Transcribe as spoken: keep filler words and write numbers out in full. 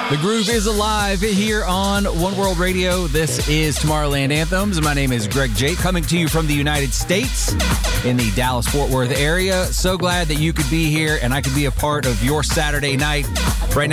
The groove is alive here on One World Radio. This is Tomorrowland Anthems. My name is Greg Jake, coming to you from the United States in the Dallas-Fort Worth area. So glad that you could be here and I could be a part of your Saturday night. Right now,